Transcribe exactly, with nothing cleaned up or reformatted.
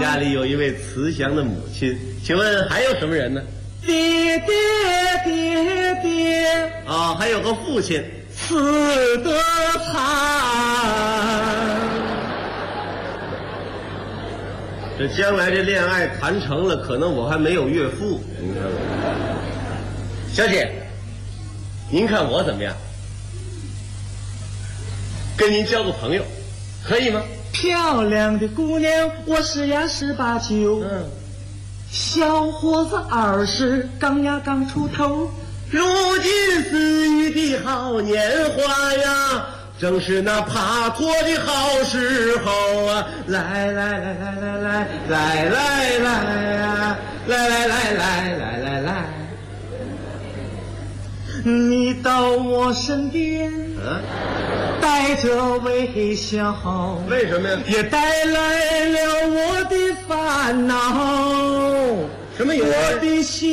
家里有一位慈祥的母亲，请问还有什么人呢？ 爹爹爹爹啊、哦，还有个父亲， 死得惨。 这将来这恋爱谈成了，可能我还没有岳父。您看，小姐，您看我怎么样？跟您交个朋友，可以吗？ 漂亮的姑娘，我是呀十八九， 嗯， 小伙子二十，刚呀刚出头。 如今似玉的好年华呀，正是那爬坡的好时候啊！来来来来来来来来来呀，来来来来来来来， 你到我身边， 啊， 带着微笑， 为什么呀？ 也带来了我的烦恼。 什么有我的心